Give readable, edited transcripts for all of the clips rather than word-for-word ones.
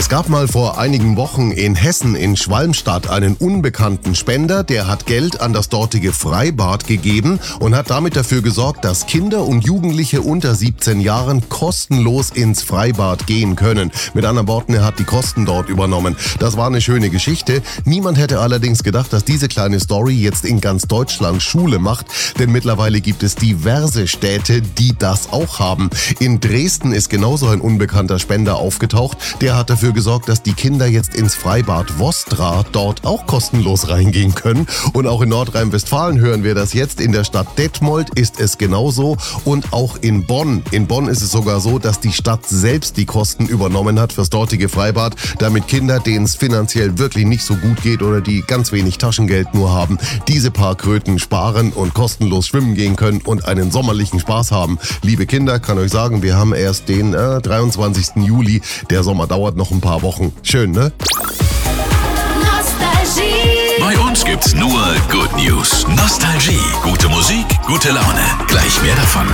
Es gab mal vor einigen Wochen in Hessen in Schwalmstadt einen unbekannten Spender, der hat Geld an das dortige Freibad gegeben und hat damit dafür gesorgt, dass Kinder und Jugendliche unter 17 Jahren kostenlos ins Freibad gehen können. Mit anderen Worten, er hat die Kosten dort übernommen. Das war eine schöne Geschichte. Niemand hätte allerdings gedacht, dass diese kleine Story jetzt in ganz Deutschland Schule macht, denn mittlerweile gibt es diverse Städte, die das auch haben. In Dresden ist genauso ein unbekannter Spender aufgetaucht. Der hat dafür gesorgt, dass die Kinder jetzt ins Freibad Vostra dort auch kostenlos reingehen können. Und auch in Nordrhein-Westfalen hören wir das jetzt. In der Stadt Detmold ist es genauso und auch in Bonn. In Bonn ist es sogar so, dass die Stadt selbst die Kosten übernommen hat fürs dortige Freibad, damit Kinder, denen es finanziell wirklich nicht so gut geht oder die ganz wenig Taschengeld nur haben, diese paar Kröten sparen und kostenlos schwimmen gehen können und einen sommerlichen Spaß haben. Liebe Kinder, kann euch sagen, wir haben erst den 23. Juli. Der Sommer dauert noch ein paar Wochen. Schön, ne? Nostalgie. Bei uns gibt's nur Good News. Nostalgie. Gute Musik, gute Laune. Gleich mehr davon.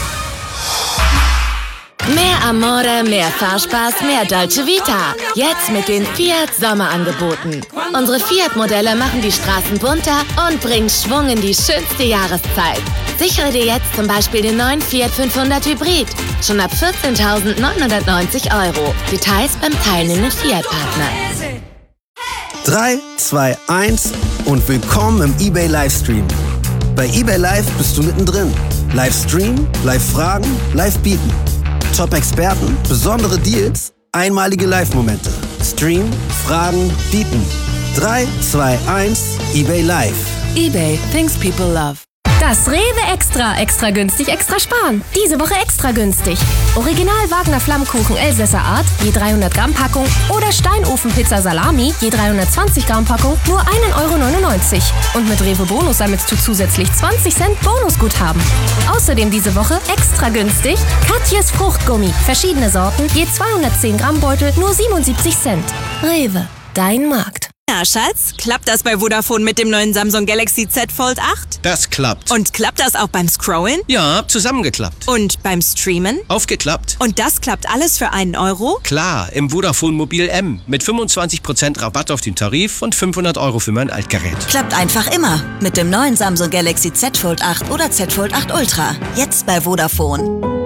Mehr Amore, mehr Fahrspaß, mehr Dolce Vita. Jetzt mit den Fiat Sommerangeboten. Unsere Fiat-Modelle machen die Straßen bunter und bringen Schwung in die schönste Jahreszeit. Sichere dir jetzt zum Beispiel den neuen Fiat 500 Hybrid. Schon ab 14.990 €. Details beim teilnehmenden Fiat-Partner. 3, 2, 1 und willkommen im eBay Livestream. Bei eBay Live bist du mittendrin. Livestream, Live-Fragen, Live-Bieten. Top-Experten, besondere Deals, einmalige Live-Momente. Stream, Fragen, Bieten. 3, 2, 1, eBay Live. eBay, things people love. Das Rewe Extra günstig, extra sparen. Diese Woche extra günstig. Original Wagner Flammkuchen Elsässer Art, je 300 Gramm Packung oder Steinofenpizza Salami, je 320 Gramm Packung, nur 1,99 €. Und mit Rewe Bonus sammelst du zusätzlich 20 Cent Bonusguthaben. Außerdem diese Woche extra günstig Katjes Fruchtgummi, verschiedene Sorten, je 210 Gramm Beutel, nur 77 Cent. Rewe, dein Markt. Ja, Schatz, klappt das bei Vodafone mit dem neuen Samsung Galaxy Z Fold 8? Das klappt. Und klappt das auch beim Scrollen? Ja, zusammengeklappt. Und beim Streamen? Aufgeklappt. Und das klappt alles für 1 €? Klar, im Vodafone Mobil M mit 25% Rabatt auf den Tarif und 500 € für mein Altgerät. Klappt einfach immer mit dem neuen Samsung Galaxy Z Fold 8 oder Z Fold 8 Ultra. Jetzt bei Vodafone.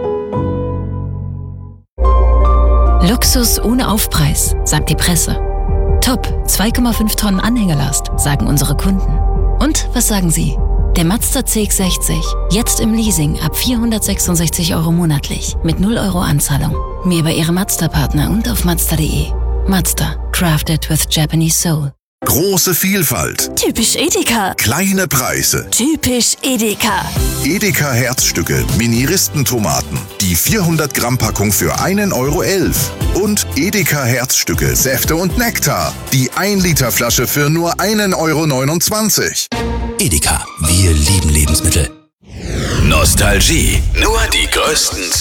Luxus ohne Aufpreis, sagt die Presse. Top, 2,5 Tonnen Anhängelast, sagen unsere Kunden. Und was sagen Sie? Der Mazda CX-60, jetzt im Leasing ab 466 € monatlich, mit 0 € Anzahlung. Mehr bei Ihrem Mazda-Partner und auf Mazda.de. Mazda, crafted with Japanese soul. Große Vielfalt. Typisch Edeka. Kleine Preise. Typisch Edeka. Edeka Herzstücke, Mini-Ristentomaten. Die 400 Gramm Packung für 1,11 € Und Edeka Herzstücke, Säfte und Nektar. Die 1 Liter Flasche für nur 1,29 €. Edeka, wir lieben Lebensmittel. Nostalgie. Nur die größten